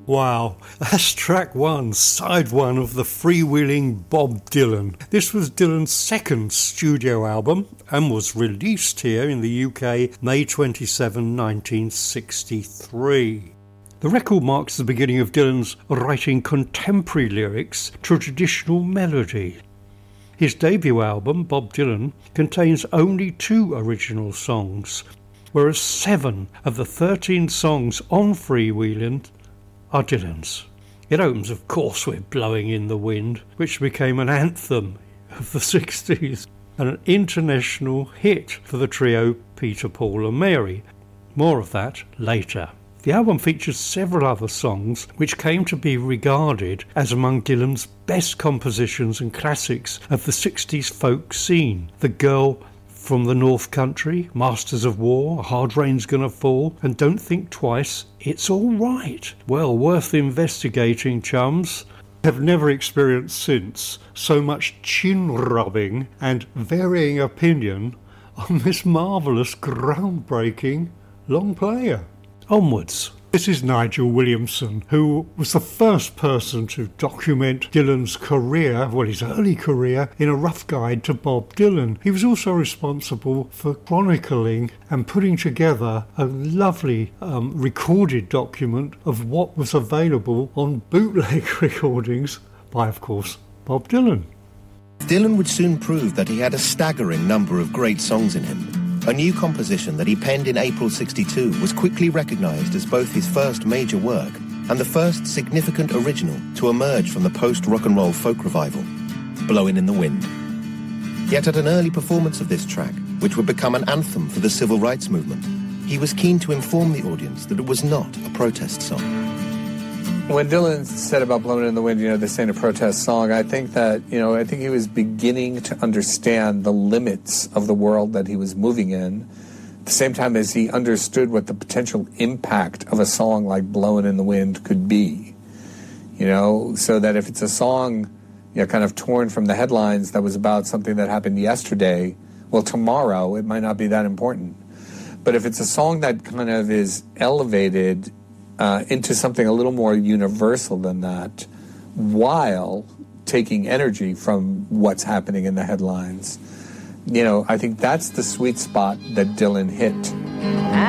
Wow, that's track one, side one of the freewheeling Bob Dylan. This was Dylan's second studio album and was released here in the UK May 27, 1963. The record marks the beginning of Dylan's writing contemporary lyrics to traditional melody. His debut album, Bob Dylan, contains only 2 original songs, whereas 7 of the 13 songs on Freewheelin' are Dylan's. It opens, of course, with Blowing in the Wind, which became an anthem of the 60s and an international hit for the trio Peter, Paul and Mary. More of that later. The album features several other songs which came to be regarded as among Dylan's best compositions and classics of the 60s folk scene. The Girl from the North Country, Masters of War, Hard Rain's Gonna Fall, and Don't Think Twice, It's All Right. Well, worth investigating, chums. Have never experienced since so much chin-rubbing and varying opinion on this marvellous, groundbreaking long player. Onwards. This is Nigel Williamson, who was the first person to document Dylan's career, well, his early career, in a rough guide to Bob Dylan. He was also responsible for chronicling and putting together a lovely recorded document of what was available on bootleg recordings by, of course, Bob Dylan. Dylan would soon prove that he had a staggering number of great songs in him. A new composition that he penned in April '62 was quickly recognised as both his first major work and the first significant original to emerge from the post-rock and roll folk revival, Blowin' in the Wind. Yet at an early performance of this track, which would become an anthem for the civil rights movement, he was keen to inform the audience that it was not a protest song. When Dylan said about Blowin' in the Wind, this ain't a protest song, I think he was beginning to understand the limits of the world that he was moving in, at the same time as he understood what the potential impact of a song like Blowin' in the Wind could be. So that if it's a song, kind of torn from the headlines that was about something that happened yesterday, well, tomorrow it might not be that important. But if it's a song that kind of is elevated into something a little more universal than that, while taking energy from what's happening in the headlines, I think that's the sweet spot that Dylan hit.